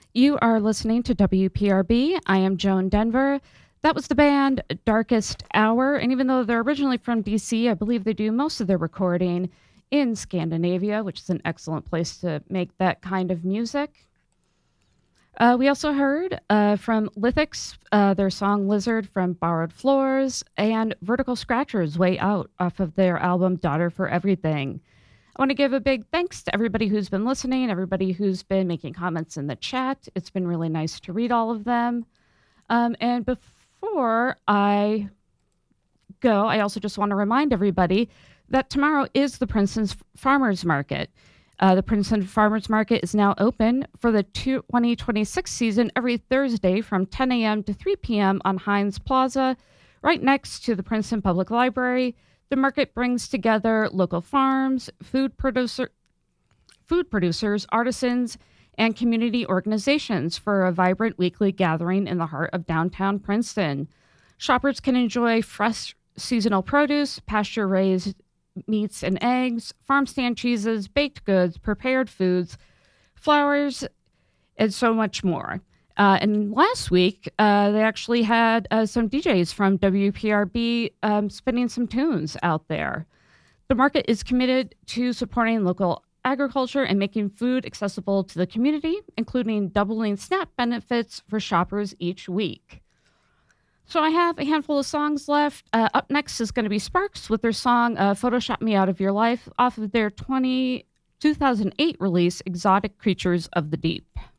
You are listening to WPRB. I am Joan Denver. That was the band Darkest Hour. And even though they're originally from DC, I believe they do most of their recording in Scandinavia, which is an excellent place to make that kind of music. We also heard from Lithics, their song Lizard from Borrowed Floors, and Vertical Scratchers Way Out off of their album Daughter for Everything. I want to give a big thanks to everybody who's been listening, everybody who's been making comments in the chat. It's been really nice to read all of them. And before I go, I also just want to remind everybody that tomorrow is the Princeton Farmers Market. The Princeton Farmers Market is now open for the 2026 season every Thursday from 10 a.m. to 3 p.m. on Heinz Plaza, right next to the Princeton Public Library. The market brings together local farms, food producers, artisans, and community organizations for a vibrant weekly gathering in the heart of downtown Princeton. Shoppers can enjoy fresh seasonal produce, pasture-raised meats and eggs, farm stand cheeses, baked goods, prepared foods, flowers, and so much more. And last week, they actually had some DJs from WPRB spinning some tunes out there. The market is committed to supporting local agriculture and making food accessible to the community, including doubling SNAP benefits for shoppers each week. So I have a handful of songs left. Up next is going to be Sparks with their song Photoshop Me Out of Your Life off of their 2008 release, Exotic Creatures of the Deep.